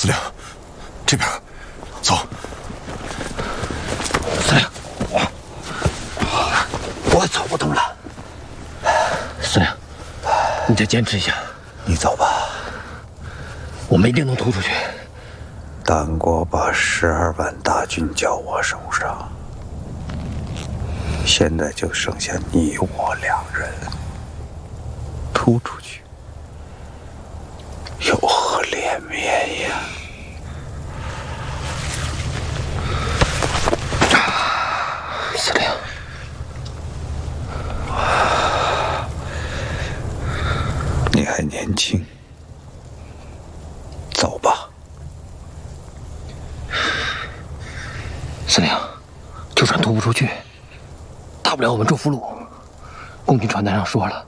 司令，这边，走。 司令，我走不动了。司令，你再坚持一下。 你走吧， 我们一定能突出去。 丹国把12万大军交我手上，现在就剩下你我2人，突出去有何脸面呀？ 司令， 你还年轻，走吧。 司令，就算突不出去，大不了我们中俘虏。共军传单上说了，